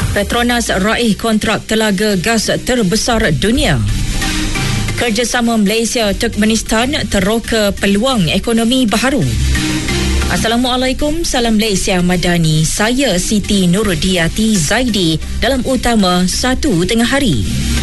Petronas raih kontrak telaga gas terbesar dunia. Kerjasama Malaysia-Turkmenistan teroka peluang ekonomi baharu. Assalamualaikum, salam Malaysia Madani. Saya Siti Nurdiati Zaidi dalam utama 1 tengah hari.